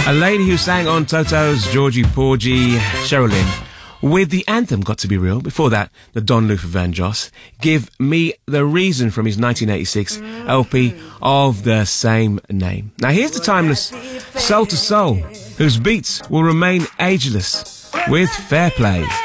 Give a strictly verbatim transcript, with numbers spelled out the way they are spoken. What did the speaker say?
A lady who sang on Toto's Georgie Porgy, Sherilyn, with the anthem Got to Be Real. Before that, the Don Luther Vandross, Give Me the Reason from his nineteen eighty-six L P of the same name. Now here's the timeless Soul to Soul, whose beats will remain ageless, with Fair Play.